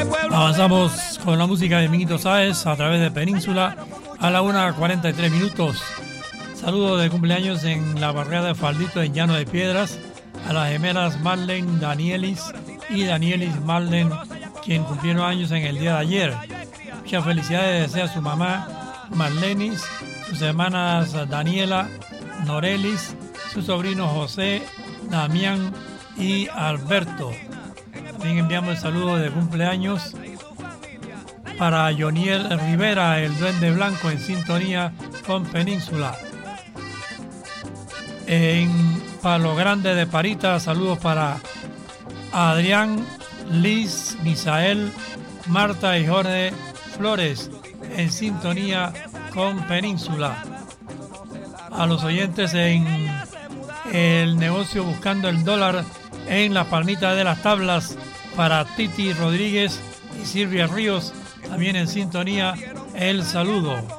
Avanzamos con la música de Minguito Sáez a través de Península a la 1:43 minutos. Saludos de cumpleaños en la barriada de Faldito en Llano de Piedras a las gemelas Marlene Danielis y Danielis Marlene, quien cumplieron años en el día de ayer. Muchas felicidades desea su mamá Marlenis, sus hermanas Daniela, Norelis, su sobrino José, Damián y Alberto. También enviamos el saludo de cumpleaños para Joniel Rivera, el Duende Blanco, en sintonía con Península. En Palo Grande de Parita, saludos para Adrián, Liz, Misael, Marta y Jorge Flores, en sintonía con Península. A los oyentes en el negocio Buscando el Dólar en la Palmita de las Tablas, para Titi Rodríguez y Silvia Ríos, también en sintonía, el saludo.